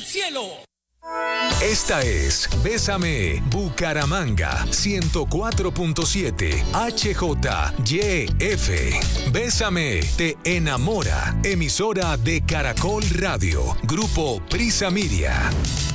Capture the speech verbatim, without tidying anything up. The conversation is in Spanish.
cielo. Esta es Bésame Bucaramanga ciento cuatro punto siete H J Y F. Bésame te enamora. Emisora de Caracol Radio. Grupo Prisa Miria.